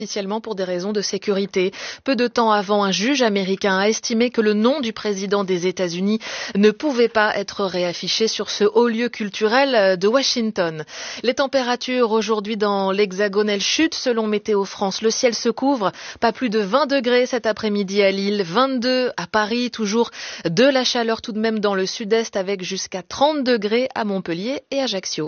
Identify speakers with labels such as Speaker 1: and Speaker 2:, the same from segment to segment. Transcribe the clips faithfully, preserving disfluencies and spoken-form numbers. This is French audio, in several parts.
Speaker 1: Initialement pour des raisons de sécurité. Peu de temps avant, un juge américain a estimé que le nom du président des États-Unis ne pouvait pas être réaffiché sur ce haut lieu culturel de Washington. Les températures aujourd'hui dans l'Hexagone, elles chutent selon Météo France. Le ciel se couvre, pas plus de vingt degrés cet après-midi à Lille, vingt-deux à Paris, toujours de la chaleur tout de même dans le sud-est avec jusqu'à trente degrés à Montpellier et Ajaccio.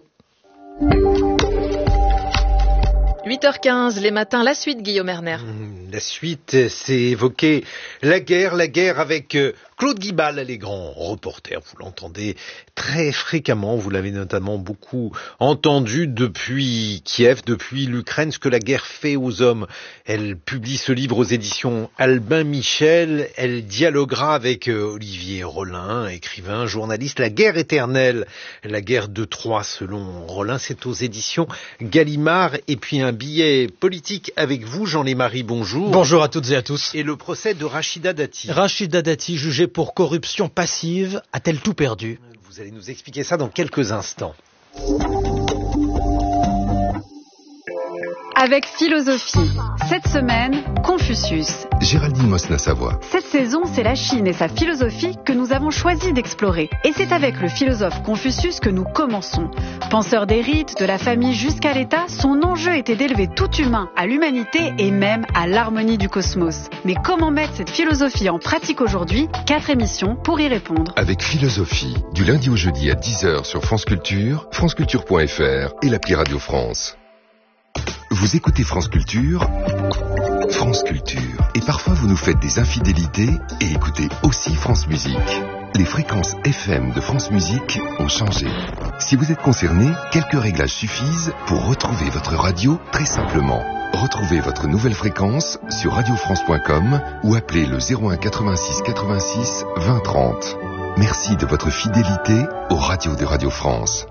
Speaker 1: huit heures quinze, les matins, la suite, Guillaume Erner.
Speaker 2: La suite, c'est évoquer la guerre, la guerre avec Claude Guibal, les grands reporters. Vous l'entendez très fréquemment, vous l'avez notamment beaucoup entendu depuis Kiev, depuis l'Ukraine, ce que la guerre fait aux hommes. Elle publie ce livre aux éditions Albin Michel. Elle dialoguera avec Olivier Rollin, écrivain, journaliste. La guerre éternelle, la guerre de Troie selon Rollin, c'est aux éditions Gallimard. Et puis un billet politique avec vous, Jean-Lémarie, bonjour.
Speaker 3: Bonjour à toutes et à tous.
Speaker 2: Et le procès de Rachida Dati.
Speaker 3: Rachida Dati, jugée pour corruption passive, a-t-elle tout perdu ?
Speaker 2: Vous allez nous expliquer ça dans quelques instants.
Speaker 4: Avec philosophie, cette semaine, Confucius.
Speaker 5: Géraldine Mosna-Savoie.
Speaker 4: Cette saison, c'est la Chine et sa philosophie que nous avons choisi d'explorer. Et c'est avec le philosophe Confucius que nous commençons. Penseur des rites, de la famille jusqu'à l'État, son enjeu était d'élever tout humain à l'humanité et même à l'harmonie du cosmos. Mais comment mettre cette philosophie en pratique aujourd'hui ? Quatre émissions pour y répondre.
Speaker 5: Avec philosophie, du lundi au jeudi à dix heures sur France Culture, franceculture point f r et l'appli Radio France. Vous écoutez France Culture, France Culture. Et parfois vous nous faites des infidélités et écoutez aussi France Musique. Les fréquences F M de France Musique ont changé. Si vous êtes concerné, quelques réglages suffisent pour retrouver votre radio très simplement. Retrouvez votre nouvelle fréquence sur radio france point com ou appelez le zéro un quatre-vingt-six quatre-vingt-six vingt trente. Merci de votre fidélité aux radios de Radio France.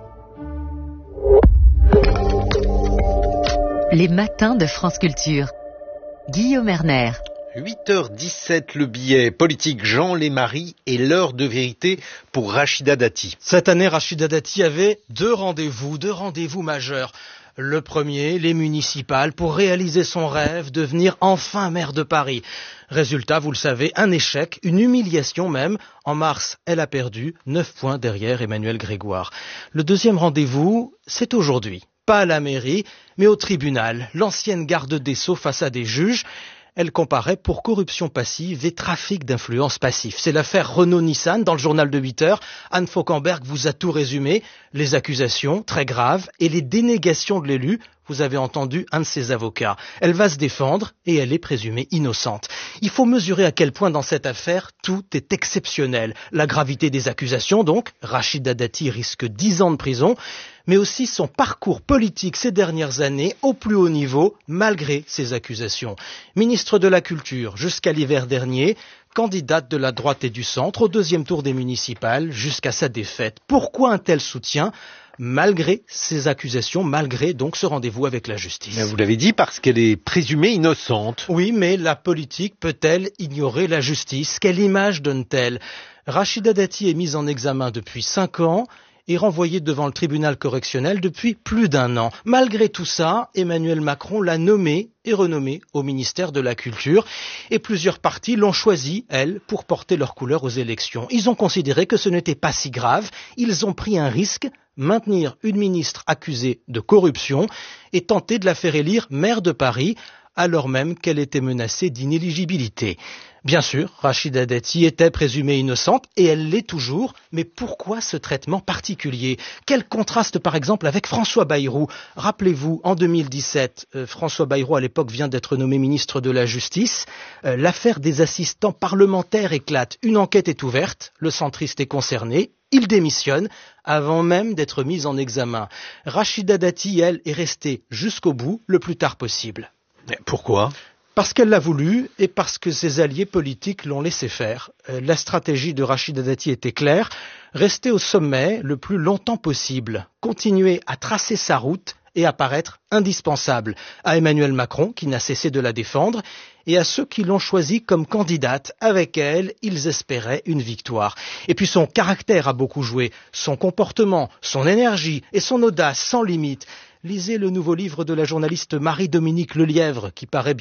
Speaker 6: Les matins de France Culture. Guillaume Erner.
Speaker 2: huit heures dix-sept, le billet politique Jean-Lémarie et l'heure de vérité pour Rachida Dati.
Speaker 3: Cette année, Rachida Dati avait deux rendez-vous, deux rendez-vous majeurs. Le premier, les municipales, pour réaliser son rêve, devenir enfin maire de Paris. Résultat, vous le savez, un échec, une humiliation même. En mars, elle a perdu, neuf points derrière Emmanuel Grégoire. Le deuxième rendez-vous, c'est aujourd'hui. Pas à la mairie, mais au tribunal. L'ancienne garde des Sceaux face à des juges. Elle comparaît pour corruption passive et trafic d'influence passif. C'est l'affaire Renault-Nissan dans le journal de huit heures. Anne Fauquemberg vous a tout résumé. Les accusations, très graves, et les dénégations de l'élu. Vous avez entendu un de ses avocats. Elle va se défendre et elle est présumée innocente. Il faut mesurer à quel point dans cette affaire, tout est exceptionnel. La gravité des accusations donc, Rachida Dati risque dix ans de prison, mais aussi son parcours politique ces dernières années au plus haut niveau, malgré ces accusations. Ministre de la Culture jusqu'à l'hiver dernier, candidate de la droite et du centre au deuxième tour des municipales jusqu'à sa défaite. Pourquoi un tel soutien ? Malgré ces accusations, malgré donc ce rendez-vous avec la justice.
Speaker 2: Mais vous l'avez dit, parce qu'elle est présumée innocente.
Speaker 3: Oui, mais la politique peut-elle ignorer la justice ? Quelle image donne-t-elle ? Rachida Dati est mise en examen depuis cinq ans et renvoyée devant le tribunal correctionnel depuis plus d'un an. Malgré tout ça, Emmanuel Macron l'a nommée et renommée au ministère de la Culture et plusieurs partis l'ont choisi, elle, pour porter leur couleur aux élections. Ils ont considéré que ce n'était pas si grave, ils ont pris un risque, maintenir une ministre accusée de corruption et tenter de la faire élire maire de Paris, alors même qu'elle était menacée d'inéligibilité. Bien sûr, Rachida Dati était présumée innocente et elle l'est toujours, mais pourquoi ce traitement particulier ? Quel contraste par exemple avec François Bayrou ? Rappelez-vous, en deux mille dix-sept, euh, François Bayrou à l'époque vient d'être nommé ministre de la Justice, euh, l'affaire des assistants parlementaires éclate, une enquête est ouverte, le centriste est concerné, il démissionne avant même d'être mis en examen. Rachida Dati, elle, est restée jusqu'au bout, le plus tard possible.
Speaker 2: Mais pourquoi ?
Speaker 3: Parce qu'elle l'a voulu et parce que ses alliés politiques l'ont laissé faire. Euh, la stratégie de Rachida Dati était claire, rester au sommet le plus longtemps possible, continuer à tracer sa route et à paraître indispensable à Emmanuel Macron, qui n'a cessé de la défendre, et à ceux qui l'ont choisie comme candidate. Avec elle, ils espéraient une victoire. Et puis son caractère a beaucoup joué, son comportement, son énergie et son audace sans limite. lisez le nouveau livre de la journaliste Marie-Dominique Lelièvre qui paraît